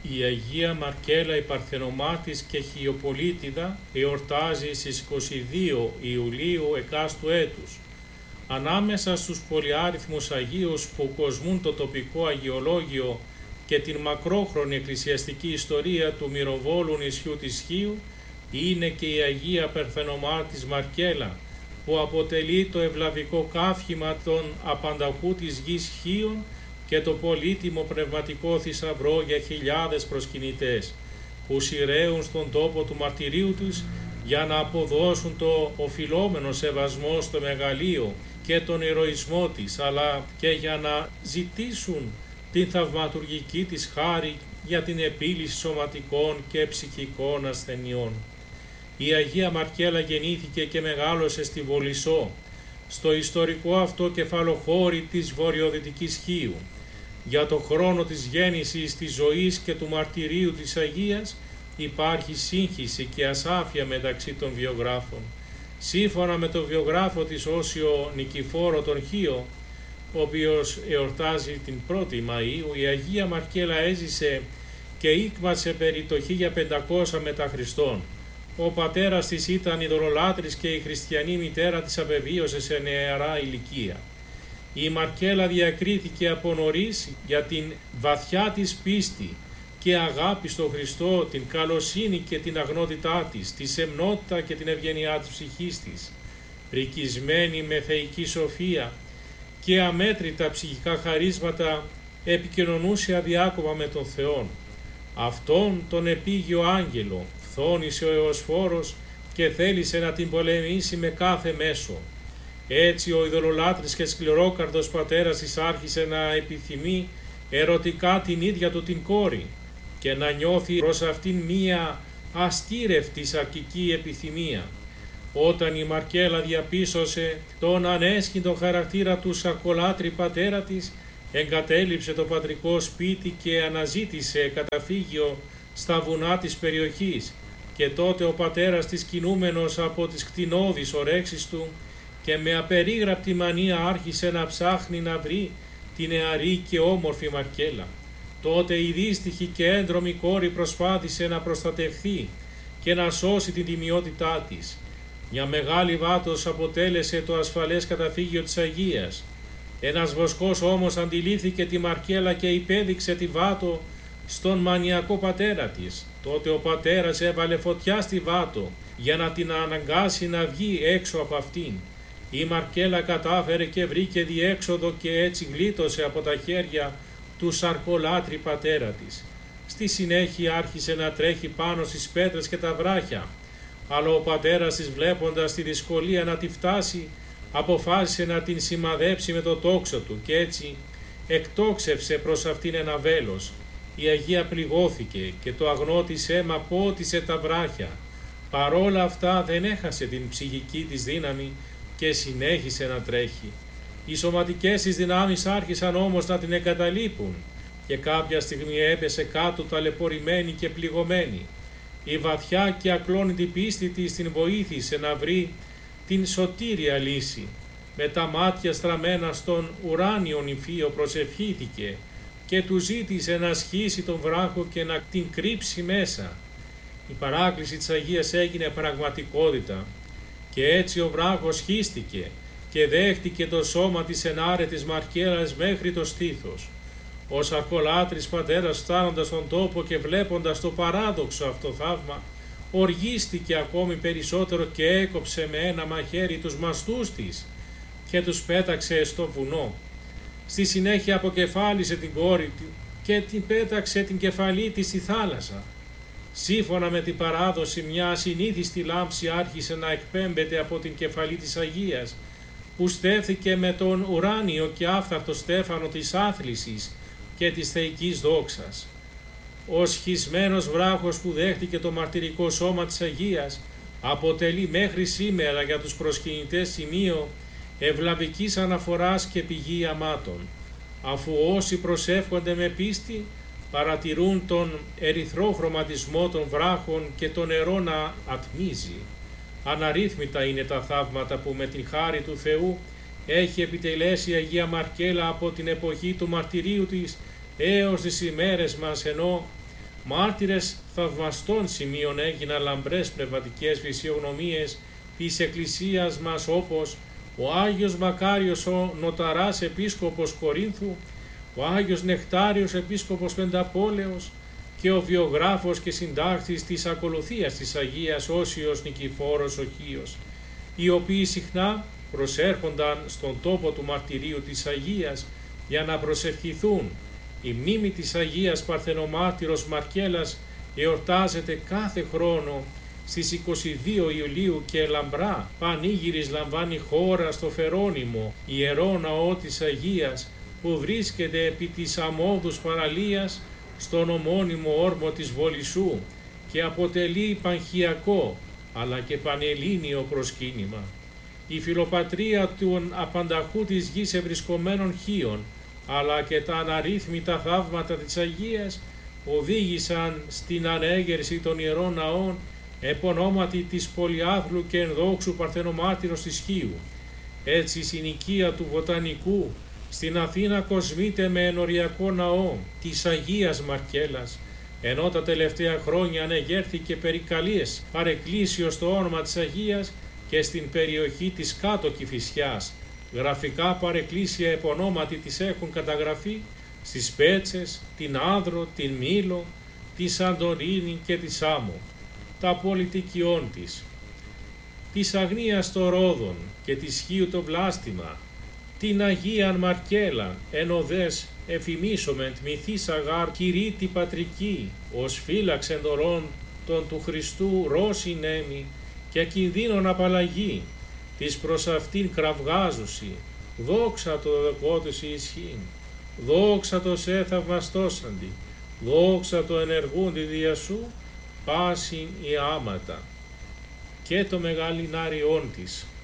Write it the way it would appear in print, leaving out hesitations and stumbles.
Η Αγία Μαρκέλα η Παρθενομάτης και Χιοπολίτιδα εορτάζει στις 22 Ιουλίου εκάστου έτους. Ανάμεσα στους πολυάριθμους Αγίους που κοσμούν το τοπικό αγιολόγιο και την μακρόχρονη εκκλησιαστική ιστορία του μυροβόλου νησιού της Χίου είναι και η Αγία Παρθενομάτης Μαρκέλα, που αποτελεί το ευλαβικό καύχημα των απανταχού της γης Χίων και το πολύτιμο πνευματικό θησαυρό για χιλιάδες προσκυνητές που σειραίουν στον τόπο του μαρτυρίου τους για να αποδώσουν το οφειλόμενο σεβασμό στο μεγαλείο και τον ηρωισμό της, αλλά και για να ζητήσουν την θαυματουργική της χάρη για την επίλυση σωματικών και ψυχικών ασθενειών. Η Αγία Μαρκέλα γεννήθηκε και μεγάλωσε στη Βολισσό, στο ιστορικό αυτό κεφαλοχώρι της βορειοδυτικής Χίου. Για το χρόνο της γέννησης, της ζωής και του μαρτυρίου της Αγίας υπάρχει σύγχυση και ασάφεια μεταξύ των βιογράφων. Σύμφωνα με τον βιογράφο της Όσιο Νικηφόρο τον Χίο, ο οποίος εορτάζει την 1η Μαΐου, η Αγία Μαρκέλα έζησε και ήκμασε περί το 1500 μετά Χριστόν. Ο πατέρας της ήταν ειδωλολάτρης και η χριστιανή μητέρα της απεβίωσε σε νεαρά ηλικία. Η Μαρκέλα διακρίθηκε από νωρίς για την βαθιά της πίστη και αγάπη στον Χριστό, την καλοσύνη και την αγνότητά της, τη σεμνότητα και την ευγενιά της ψυχής της, πρικισμένη με θεϊκή σοφία και αμέτρητα ψυχικά χαρίσματα, επικοινωνούσε αδιάκοπα με τον Θεόν. Αυτόν τον επίγειο άγγελο φθόνησε ο Εωσφόρος και θέλησε να την πολεμήσει με κάθε μέσο. Έτσι ο ειδωλολάτρης και σκληρόκαρδος πατέρας της άρχισε να επιθυμεί ερωτικά την ίδια του την κόρη και να νιώθει προς αυτήν μία αστήρευτη σαρκική επιθυμία. Όταν η Μαρκέλα διαπίστωσε τον ανέσχυντο χαρακτήρα του σαρκολάτρη πατέρα της, εγκατέλειψε το πατρικό σπίτι και αναζήτησε καταφύγιο στα βουνά της περιοχής, και τότε ο πατέρας της, κινούμενος από τις κτηνώδεις ορέξεις του και με απερίγραπτη μανία, άρχισε να ψάχνει να βρει τη νεαρή και όμορφη Μαρκέλα. Τότε η δύστιχη και έντρομη κόρη προσπάθησε να προστατευθεί και να σώσει την τιμιότητά της. Μια μεγάλη βάτος αποτέλεσε το ασφαλές καταφύγιο της Αγίας. Ένας βοσκός όμως αντιλήφθηκε τη Μαρκέλα και υπέδειξε τη βάτο στον μανιακό πατέρα της. Τότε ο πατέρας έβαλε φωτιά στη βάτο για να την αναγκάσει να βγει έξω από αυτήν. Η Μαρκέλα κατάφερε και βρήκε διέξοδο και έτσι γλίτωσε από τα χέρια του σαρκολάτρη πατέρα της. Στη συνέχεια άρχισε να τρέχει πάνω στις πέτρες και τα βράχια, αλλά ο πατέρας της, βλέποντας τη δυσκολία να τη φτάσει, αποφάσισε να την σημαδέψει με το τόξο του και έτσι εκτόξευσε προς αυτήν ένα βέλος. Η Αγία πληγώθηκε και το αγνό της αίμα πότισε τα βράχια. Παρόλα αυτά δεν έχασε την ψυχική της δύναμη και συνέχισε να τρέχει. Οι σωματικές της δυνάμεις άρχισαν όμως να την εγκαταλείπουν και κάποια στιγμή έπεσε κάτω ταλαιπωρημένη και πληγωμένη. Η βαθιά και ακλόνητη πίστη της την βοήθησε να βρει την σωτήρια λύση. Με τα μάτια στραμμένα στον ουράνιο νηφίο προσευχήθηκε και του ζήτησε να σχίσει τον βράχο και να την κρύψει μέσα. Η παράκληση της Αγίας έγινε πραγματικότητα και έτσι ο βράχος σχίστηκε και δέχτηκε το σώμα της ενάρετης Μαρκέλας μέχρι το στήθος. Ο σαρκολάτρης πατέρας, φτάνοντας στον τόπο και βλέποντας το παράδοξο αυτό θαύμα, οργίστηκε ακόμη περισσότερο και έκοψε με ένα μαχαίρι τους μαστούς της και τους πέταξε στο βουνό. Στη συνέχεια αποκεφάλισε την κόρη του και την πέταξε την κεφαλή της στη θάλασσα. Σύμφωνα με την παράδοση, μια ασυνήθιστη λάμψη άρχισε να εκπέμπεται από την κεφαλή της Αγίας, που στέφθηκε με τον ουράνιο και άφθαρτο στέφανο της άθλησης και της θεϊκής δόξας. Ο σχισμένος βράχος που δέχτηκε το μαρτυρικό σώμα της Αγίας αποτελεί μέχρι σήμερα για τους προσκυνητές σημείο ευλαβικής αναφοράς και πηγή αμάτων, αφού όσοι προσεύχονται με πίστη παρατηρούν τον ερυθρό χρωματισμό των βράχων και το νερό να ατμίζει. Αναρρύθμιτα είναι τα θαύματα που με την χάρη του Θεού έχει επιτελέσει η Αγία Μαρκέλα από την εποχή του μαρτυρίου της έως τις ημέρες μας, ενώ Μάρτυρες θαυμαστών σημείων έγιναν λαμπρές πνευματικές φυσιογνωμίες της Εκκλησίας μας, όπως ο Άγιος Μακάριος ο Νοταράς Επίσκοπος Κορίνθου, ο Άγιος Νεκτάριος Επίσκοπος Πενταπόλεως και ο βιογράφος και συντάκτης της ακολουθίας της Αγίας Όσιος Νικηφόρος Οχίος, οι οποίοι συχνά προσέρχονταν στον τόπο του μαρτυρίου της Αγίας για να προσευχηθούν. Η μνήμη της Αγίας Παρθενομάρτυρος Μαρκέλας εορτάζεται κάθε χρόνο στις 22 Ιουλίου και λαμπρά πανήγυρης λαμβάνει χώρα στο Φερόνιμο, ιερό ναό της Αγίας, που βρίσκεται επί της αμμώδους παραλίας στον ομώνυμο όρμο της Βολισσού και αποτελεί πανχιακό αλλά και πανελλήνιο προσκύνημα. Η φιλοπατρία των απανταχού της γης ευρισκομένων χίων αλλά και τα αναρρύθμιτα θαύματα της Αγίας οδήγησαν στην ανέγερση των ιερών ναών επωνόματι της πολυάθλου και ενδόξου Παρθενομάρτυρος της Χίου. Έτσι η συνοικία του Βοτανικού στην Αθήνα κοσμείται με ενοριακό ναό της Αγίας Μαρκέλας, ενώ τα τελευταία χρόνια ανεγέρθηκε περικαλίες παρεκκλήσιο στο όνομα της Αγίας και στην περιοχή της Κάτω Κηφισιάς. Γραφικά παρεκκλήσια επωνόματι της έχουν καταγραφεί στις Πέτσες, την Άνδρο, την Μήλο, τη Σαντορίνη και τη Σάμο. Τα πολιτικιών της Αγνίας των Ρόδων και της Χίου το Βλάστημα, την Αγίαν Μαρκέλαν, εν οδές εφημίσομεν τμηθής αγάρ κηρύττει πατρική, ως φύλαξεν δωρών των του Χριστού ρώσιν έμι και κινδύνων απαλλαγή, της προς αυτήν κραυγάζουσι, δόξα το δεκότηση ισχύν, δόξα το σε θαυμαστώσαντι, δόξα το ενεργούντι δια σου, πάσιν η άματα και το μεγαλινάριόν της.